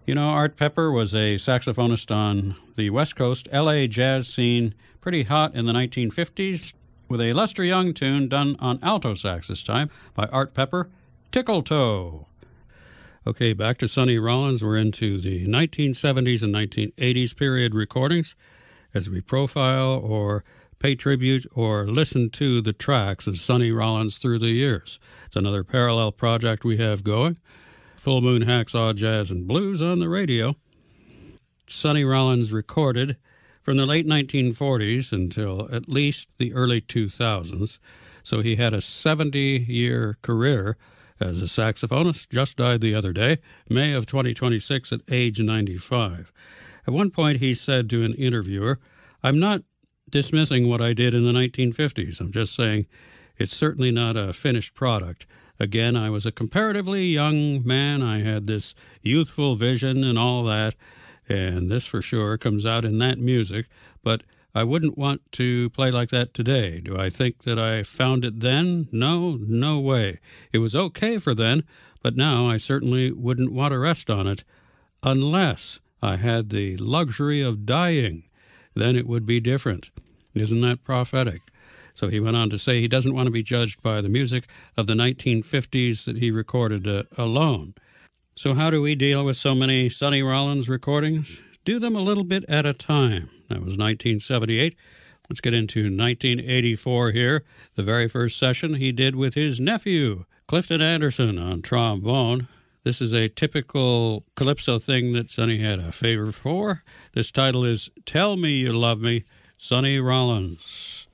You know, Art Pepper was a saxophonist on the West Coast LA jazz scene, pretty hot in the 1950s, with a Lester Young tune done on alto sax this time by Art Pepper, Tickle Toe. Okay, back to Sonny Rollins. We're into the 1970s and 1980s period recordings as we profile or pay tribute or listen to the tracks of Sonny Rollins through the years. It's another parallel project we have going. Full Moon Hacksaw Jazz and Blues on the radio. Sonny Rollins recorded from the late 1940s until at least the early 2000s, so he had a 70-year career as a saxophonist. Just died the other day, May of 2026 at age 95. At one point he said to an interviewer, "I'm not dismissing what I did in the 1950s. I'm just saying it's certainly not a finished product. Again, I was a comparatively young man. I had this youthful vision and all that, and this for sure comes out in that music, but I wouldn't want to play like that today. Do I think that I found it then? No way. It was okay for then, but now I certainly wouldn't want to rest on it unless I had the luxury of dying. Then it would be different." Isn't that prophetic? So he went on to say he doesn't want to be judged by the music of the 1950s that he recorded alone. So how do we deal with so many Sonny Rollins recordings? Do them a little bit at a time. That was 1978. Let's get into 1984 here. The very first session he did with his nephew, Clifton Anderson, on trombone. This is a typical calypso thing that Sonny had a favor for. This title is Tell Me You Love Me, Sonny Rollins.